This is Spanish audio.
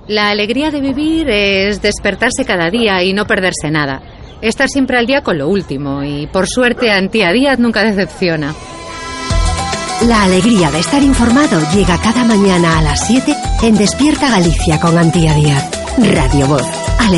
La alegría de vivir es despertarse cada día y no perderse nada. Estar siempre al día con lo último y, por suerte, Antía Díaz nunca decepciona. La alegría de estar informado llega cada mañana a las 7 en Despierta Galicia con Antía Díaz. Radio Voz.